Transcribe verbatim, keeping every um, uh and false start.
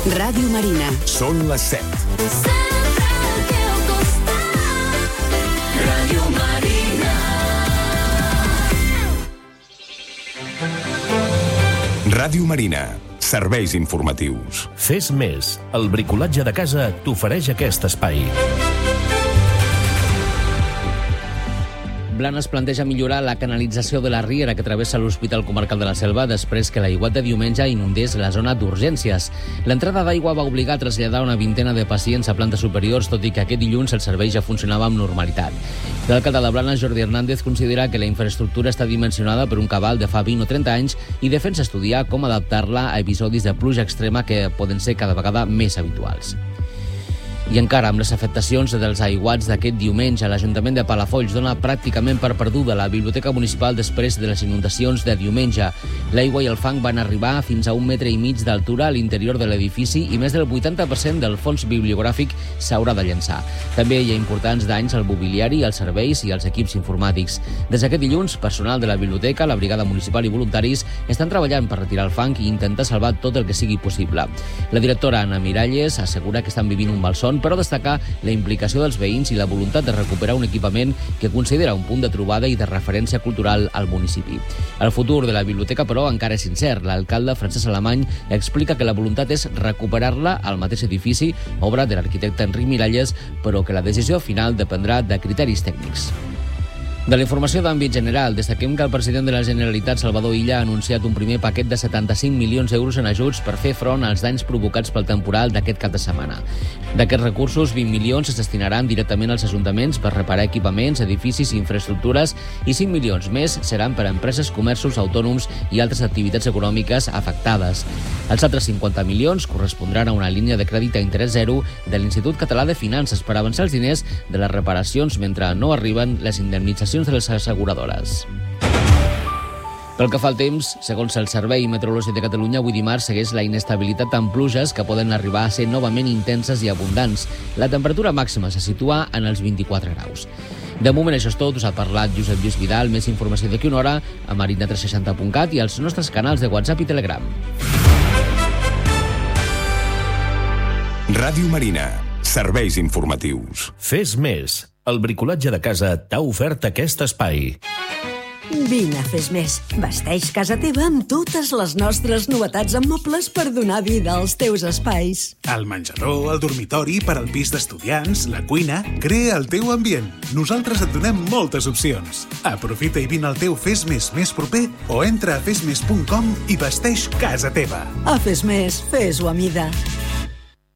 Ràdio Marina. Són les set. Sempre al teu costat. Ràdio Marina. Ràdio Marina. Serveis informatius. Fes més. El bricolatge de casa t'ofereix aquest espai. Blanes planteja millorar la canalització de la riera que travessa l'Hospital Comarcal de la Selva després que l'aiguat de diumenge inundés la zona d'urgències. L'entrada d'aigua va obligar a traslladar una vintena de pacients a plantes superiors, tot i que aquest dilluns el servei ja funcionava amb normalitat. L'alcalde de Blanes, Jordi Hernández, considera que la infraestructura està dimensionada per un cabal de fa vint o trenta anys i defensa estudiar com adaptar-la a episodis de pluja extrema que poden ser cada vegada més habituals. I encara amb les afectacions dels aiguats d'aquest diumenge, l'Ajuntament de Palafolls dona pràcticament per perduda la Biblioteca Municipal després de les inundacions de diumenge. L'aigua i el fang van arribar fins a un metre i mig d'altura a l'interior de l'edifici i més del vuitanta per cent del fons bibliogràfic s'haurà de llençar. També hi ha importants danys al mobiliari, als serveis i als equips informàtics. Des d'aquest dilluns, personal de la biblioteca, la brigada municipal i voluntaris estan treballant per retirar el fang i intentar salvar tot el que sigui possible. La directora Anna Miralles assegura que estan vivint un malson, però destacar la implicació dels veïns i la voluntat de recuperar un equipament que considera un punt de trobada i de referència cultural al municipi. El futur de la biblioteca, però, encara és incert. L'alcalde Francesc Alemany explica que la voluntat és recuperar-la al mateix edifici, obra de l'arquitecte Enric Miralles, però que la decisió final dependrà de criteris tècnics. De la informació d'àmbit general, destaquem que el president de la Generalitat, Salvador Illa, ha anunciat un primer paquet de setanta-cinc milions d'euros en ajuts per fer front als danys provocats pel temporal d'aquest cap de setmana. D'aquests recursos, vint milions es destinaran directament als ajuntaments per reparar equipaments, edificis i infraestructures i cinc milions més seran per a empreses, comerços, autònoms i altres activitats econòmiques afectades. Els altres cinquanta milions correspondran a una línia de crèdit a interès zero de l'Institut Català de Finances per avançar els diners de les reparacions mentre no arriben les indemnitzacions de les asseguradores. Pel que fa al temps, segons el Servei Meteorològic de Catalunya, avui dimarts segueix la inestabilitat amb pluges que poden arribar a ser novament intenses i abundants. La temperatura màxima se situa en els vint-i-quatre graus. De moment això és tot, us ha parlat Josep Lluís Vidal. Més informació d'aquí una hora a marina tres seixanta punt cat i als nostres canals de WhatsApp i Telegram. Ràdio Marina. Serveis informatius. Fes més. El bricolatge de casa t'ha ofert aquest espai. Vine a Fes Més. Vesteix casa teva amb totes les nostres novetats en mobles per donar vida als teus espais. El menjador, el dormitori, per al pis d'estudiants, la cuina... Crea el teu ambient. Nosaltres et donem moltes opcions. Aprofita i vine al teu Fes Més més proper o entra a fes més punt com i vesteix casa teva. A Fes Més, fes-ho a mida.